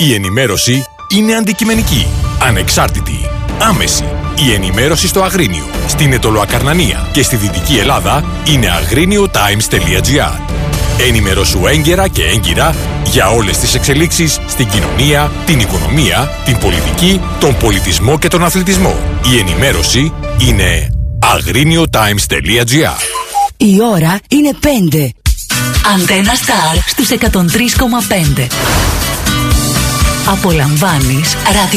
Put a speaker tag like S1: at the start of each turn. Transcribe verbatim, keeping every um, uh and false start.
S1: Η ενημέρωση είναι αντικειμενική, ανεξάρτητη, άμεση. Η ενημέρωση στο Αγρίνιο, στην Αιτωλοακαρνανία και στη Δυτική Ελλάδα είναι αγρίνιο τάιμς τελεία τζι άρ. Ενημερώσου έγκαιρα και έγκυρα για όλες τις εξελίξεις στην κοινωνία, την οικονομία, την πολιτική, τον πολιτισμό και τον αθλητισμό. Η ενημέρωση είναι αγρίνιο τάιμς τελεία τζι άρ.
S2: Η ώρα είναι πέντε.
S3: Αντένα Σταρ στους εκατόν τρία κόμμα πέντε. Απολαμβάνεις